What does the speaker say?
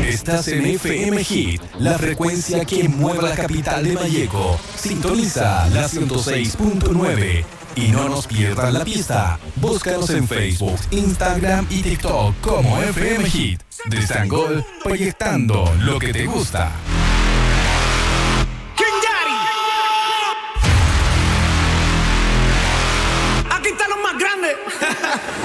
Estás en FM Hit, la frecuencia que mueve la capital de Vallejo. Sintoniza la 106.9 y no nos pierdan la pista. Búscanos en Facebook, Instagram y TikTok como FM Hit. De Sangol, proyectando lo que te gusta.